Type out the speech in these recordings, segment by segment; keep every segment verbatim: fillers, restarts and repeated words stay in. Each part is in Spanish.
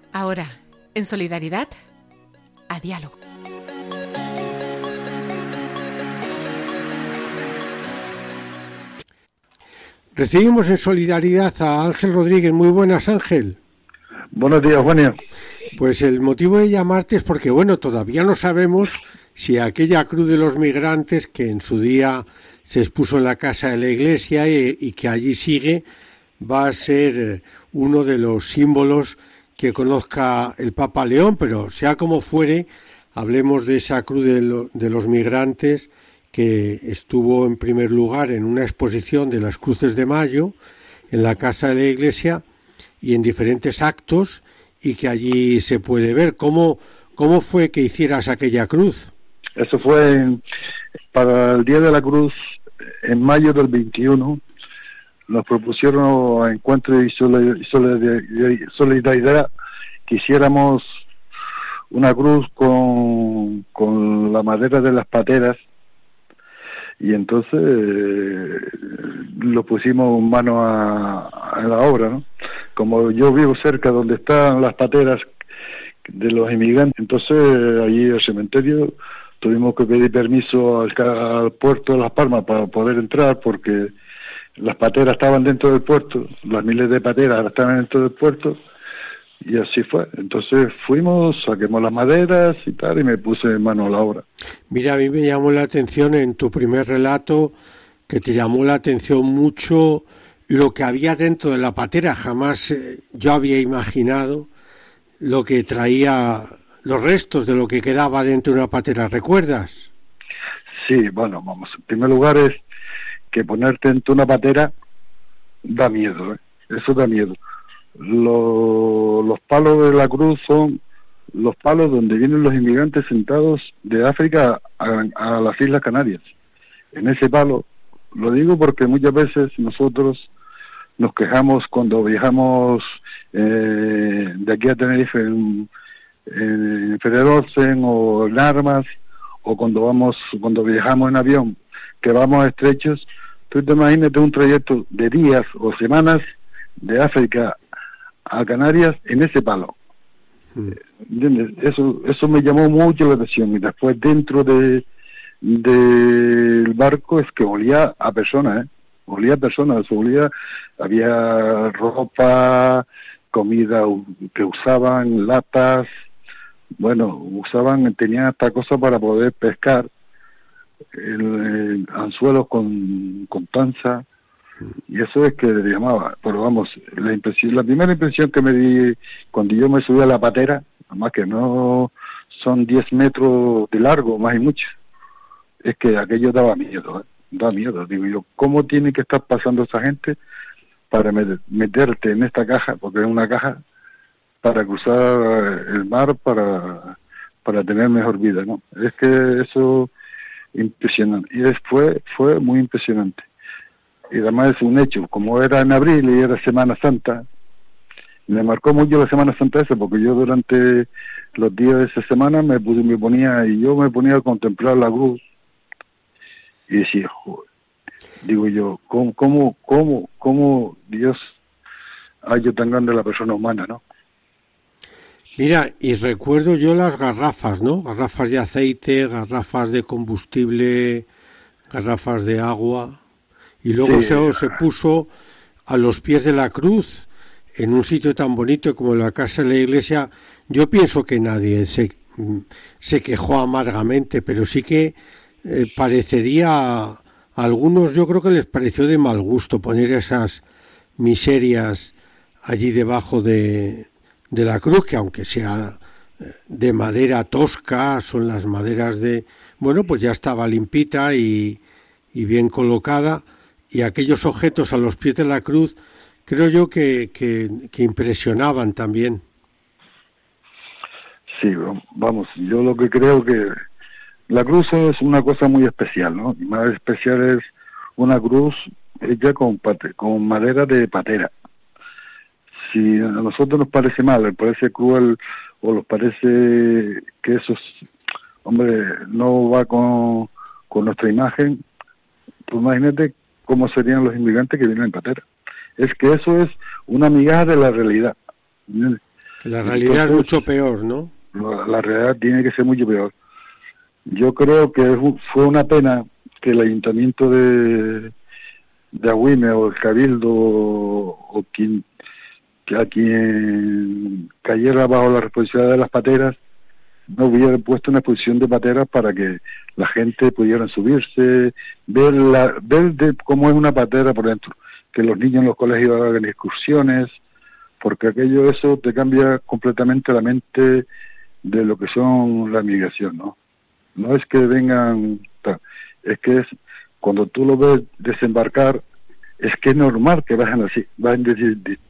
Ahora, en solidaridad, a diálogo. Recibimos en solidaridad a Ángel Rodríguez. Muy buenas, Ángel. Buenos días, Juanio. Pues el motivo de llamarte es porque, bueno, todavía no sabemos si aquella cruz de los migrantes que en su día se expuso en la casa de la iglesia y, y que allí sigue, va a ser uno de los símbolos que conozca el Papa León, pero sea como fuere, hablemos de esa cruz de, lo, de los migrantes que estuvo en primer lugar en una exposición de las Cruces de Mayo en la casa de la iglesia y en diferentes actos, y que allí se puede ver. ¿Cómo, cómo fue que hicieras aquella cruz? Eso fue en, para el Día de la Cruz, en mayo del veintiuno, nos propusieron a Encuentro y Solidaridad que hiciéramos una cruz con, con la madera de las pateras, y entonces eh, lo pusimos mano a, a la obra, ¿no? Como yo vivo cerca donde están las pateras de los inmigrantes, entonces allí en el cementerio tuvimos que pedir permiso al, al puerto de Las Palmas para poder entrar, porque las pateras estaban dentro del puerto, las miles de pateras estaban dentro del puerto, y así fue. Entonces fuimos, saquemos las maderas y tal, y me puse en mano a la obra. Mira, a mí me llamó la atención en tu primer relato, que te llamó la atención mucho lo que había dentro de la patera. Jamás eh, yo había imaginado lo que traía, los restos de lo que quedaba dentro de una patera. ¿Recuerdas? Sí, bueno, vamos, en primer lugar es que ponerte dentro de una patera da miedo, ¿eh? Eso da miedo. Lo, los palos de la cruz son los palos donde vienen los inmigrantes sentados de África a, a las Islas Canarias. En ese palo, lo digo porque muchas veces nosotros nos quejamos cuando viajamos eh, de aquí a Tenerife en, en Federosen o en Armas, o cuando vamos cuando viajamos en avión, que vamos estrechos. Tú te imagínate un trayecto de días o semanas de África a Canarias en ese palo. ¿Entiendes? Eso eso me llamó mucho la atención. Y después dentro de del barco es que olía a personas, ¿eh? Olía a personas, olía, había ropa, comida que usaban, latas, bueno, usaban, tenían hasta cosas para poder pescar, el, el, anzuelos con, con tanza. Y eso es que le llamaba. Pero vamos, la impresión, la primera impresión que me di cuando yo me subí a la patera, además que no son diez metros de largo, más y mucho, es que aquello daba miedo, ¿eh? Da miedo. Digo yo, ¿cómo tiene que estar pasando esa gente para meterte en esta caja? Porque es una caja para cruzar el mar, para para tener mejor vida, ¿no? Es que eso impresionante. Y después fue muy impresionante. Y además es un hecho, como era en abril y era Semana Santa, me marcó mucho la Semana Santa esa, porque yo durante los días de esa semana me, me ponía, y yo me ponía a contemplar la cruz, y decía, joder, digo yo, ¿cómo, cómo, cómo, cómo Dios ha hecho tan grande la persona humana, ¿no? Mira, y recuerdo yo las garrafas, ¿no? Garrafas de aceite, garrafas de combustible, garrafas de agua. Y luego sí. se, se puso a los pies de la cruz, en un sitio tan bonito como la casa de la iglesia. Yo pienso que nadie se, se quejó amargamente, pero sí que eh, parecería, a algunos yo creo que les pareció de mal gusto poner esas miserias allí debajo de, de la cruz, que aunque sea de madera tosca, son las maderas de... Bueno, pues ya estaba limpita y, y bien colocada. Y aquellos objetos a los pies de la cruz, creo yo que, que, que impresionaban también. Sí, vamos, yo lo que creo que la cruz es una cosa muy especial, ¿no? Y más especial es una cruz hecha con, pate, con madera de patera. Si a nosotros nos parece mal, nos parece cruel, o nos parece que eso, hombre, no va con, con nuestra imagen, pues imagínate cómo serían los inmigrantes que vienen en patera. Es que eso es una migaja de la realidad. La realidad Entonces, es mucho peor, ¿no? La, la realidad tiene que ser mucho peor. Yo creo que fue una pena que el ayuntamiento de, de Agüime o el Cabildo o, o quien, que a quien cayera bajo la responsabilidad de las pateras no hubiera puesto una exposición de pateras para que la gente pudiera subirse, ver, la, ver de cómo es una patera por dentro, que los niños en los colegios hagan excursiones, porque aquello, eso te cambia completamente la mente de lo que son la migración, ¿no? No es que vengan, es que es cuando tú lo ves desembarcar, es que es normal que vayan así, vayan de, de, de,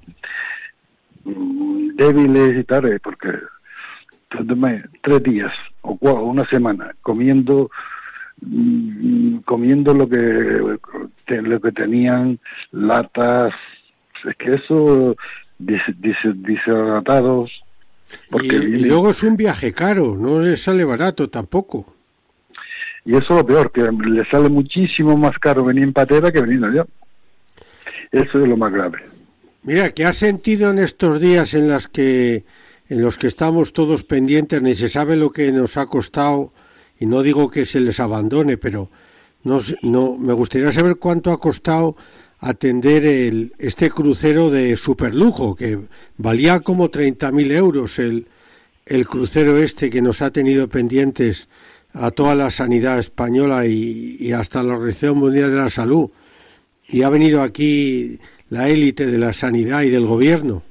débiles y tal, porque tres días o cuatro, una semana comiendo comiendo lo que lo que tenían, latas, es que eso deshidratados. Porque y, y luego es un viaje caro, no les sale barato tampoco. Y eso es lo peor, que les sale muchísimo más caro venir en patera que venir allá. Eso es lo más grave. Mira, ¿qué has sentido en estos días en las que en los que estamos todos pendientes, ni se sabe lo que nos ha costado, y no digo que se les abandone, pero no, no me gustaría saber cuánto ha costado atender el, este crucero de superlujo, que valía como treinta mil euros el, el crucero este que nos ha tenido pendientes a toda la sanidad española y, y hasta la Organización Mundial de la Salud, y ha venido aquí la élite de la sanidad y del gobierno.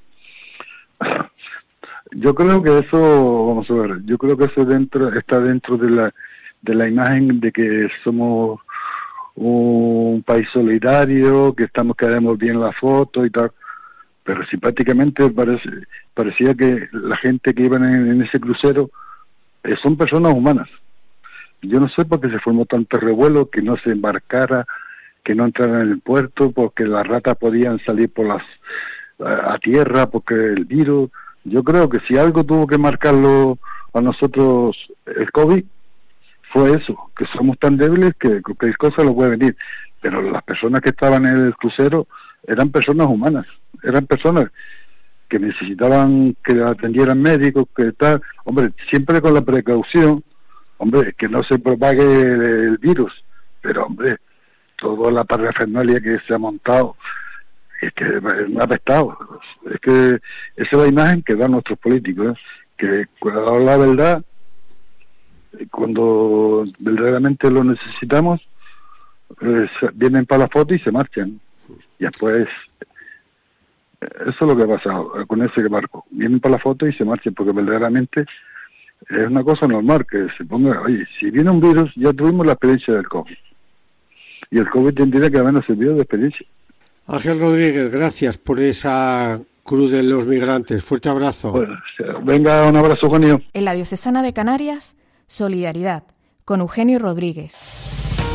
Yo creo que eso, vamos a ver, yo creo que eso dentro está dentro de la de la imagen de que somos un país solidario, que estamos que haremos bien la foto y tal, pero simpáticamente parece, parecía que la gente que iba en, en ese crucero eh, son personas humanas. Yo no sé por qué se formó tanto revuelo, que no se embarcara, que no entrara en el puerto, porque las ratas podían salir por las a, a tierra, porque el virus. Yo creo que si algo tuvo que marcarlo a nosotros el COVID, fue eso, que somos tan débiles que cualquier cosa lo puede venir. Pero las personas que estaban en el crucero eran personas humanas, eran personas que necesitaban que atendieran médicos, que tal, hombre, siempre con la precaución, hombre, que no se propague el, el virus, pero hombre, toda la parafernalia que se ha montado, es que me ha apestado. Es que esa es la imagen que dan nuestros políticos, ¿eh? Que cuando la verdad, cuando verdaderamente lo necesitamos, pues, vienen para la foto y se marchan. Y después, eso es lo que ha pasado con ese barco. Vienen para la foto y se marchan, porque verdaderamente es una cosa normal que se ponga, oye, si viene un virus, ya tuvimos la experiencia del COVID. Y el COVID tendría que habernos servido de experiencia. Ángel Rodríguez, gracias por esa Cruz de los Migrantes. Fuerte abrazo. Pues, venga, un abrazo, Juanio. En la Diocesana de Canarias, Solidaridad, con Eugenio Rodríguez.